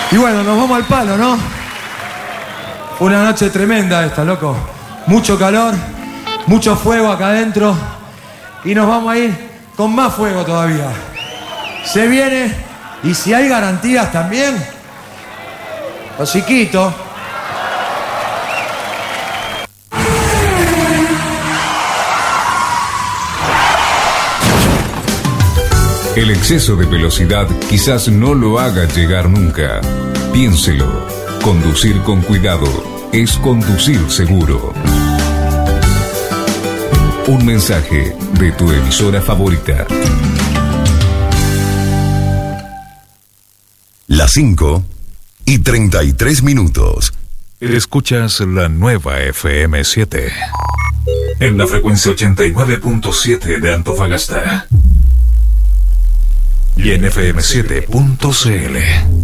Y bueno, nos vamos al palo, ¿no? Fue una noche tremenda esta, loco. Mucho calor, mucho fuego acá adentro. Y nos vamos a ir con más fuego todavía. Se viene, y si hay garantías también, hociquito. El exceso de velocidad quizás no lo haga llegar nunca. Piénselo. Conducir con cuidado es conducir seguro. Un mensaje de tu emisora favorita. Las 5:33. Escuchas la nueva FM7. En la frecuencia 89.7 de Antofagasta. Y en FM7.cl.